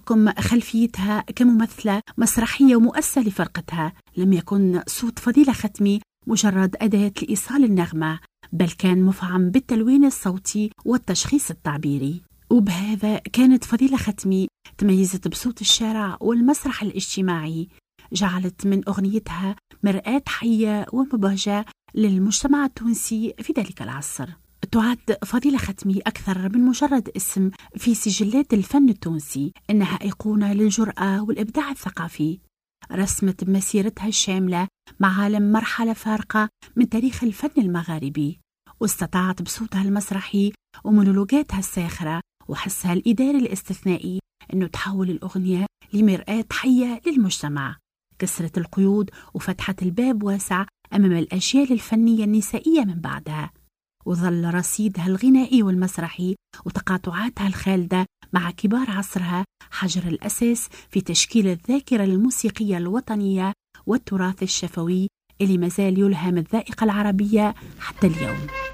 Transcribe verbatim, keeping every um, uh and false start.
بحكم خلفيتها كممثلة مسرحية ومؤسسة لفرقتها، لم يكن صوت فضيلة ختمي مجرد أداة لإيصال النغمة، بل كان مفعم بالتلوين الصوتي والتشخيص التعبيري. وبهذا كانت فضيلة ختمي تميزت بصوت الشارع والمسرح الاجتماعي، جعلت من أغنيتها مرآة حية ومبهجة للمجتمع التونسي في ذلك العصر. تعد فضيلة ختمي أكثر من مجرد اسم في سجلات الفن التونسي، إنها أيقونة للجرأة والإبداع الثقافي. رسمت بمسيرتها الشاملة مع عالم مرحلة فارقة من تاريخ الفن المغاربي، واستطاعت بصوتها المسرحي ومونولوجاتها الساخرة وحسها الإداري الاستثنائي أنه تحول الأغنية لمرآة حية للمجتمع، كسرت القيود وفتحت الباب واسع أمام الأجيال الفنية النسائية من بعدها. وظل رصيدها الغنائي والمسرحي وتقاطعاتها الخالدة مع كبار عصرها حجر الأساس في تشكيل الذاكرة الموسيقية الوطنية والتراث الشفوي اللي مازال يلهم الذائقة العربية حتى اليوم.